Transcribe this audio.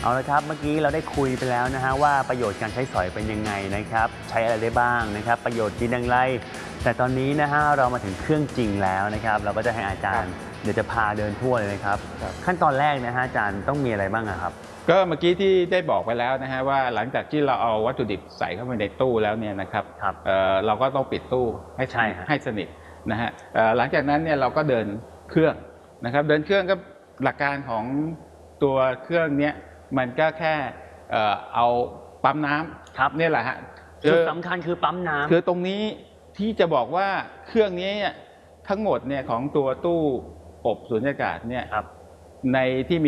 เอาละครับเมื่อกี้เราได้คุยไปแล้วนะฮะว่าประโยชน์การใช้สอยเป็นยังไงนะครับใช้อะไรได้บ้างนะครับประโยชน์กินอย่างไรแต่ตอนนี้นะฮะเรามาถึงเครื่องจริงแล้วนะครับเราก็จะให้อาจารย์เดี๋ยวจะพาเดินทั่วเลยนะครับขั้นตอนแรกนะฮะอาจารย์ต้องมีอะไรบ้างครับก็เมื่อกี้ที่ได้บอกไปแล้วนะฮะว่าหลังจากที่เราเอาวัตถุดิบใส่เข้าไปในตู้แล้วเนี่ยนะครับเราก็ต้องปิดตู้ให้สนิทนะฮะหลังจากนั้นเนี่ยเราก็เดินเครื่องนะครับเดินเครื่องก็หลักการของตัวเครื่องเนี้ยมันก็แค่เอาปั๊มน้ำครับนี่แหละฮะจุดสำคัญคือปั๊มน้ำคือตรงนี้ที่จะบอกว่าเครื่องนี้ทั้งหมดเนี่ยของตัวตู้อบสุญญากาศเนี่ยในที่มี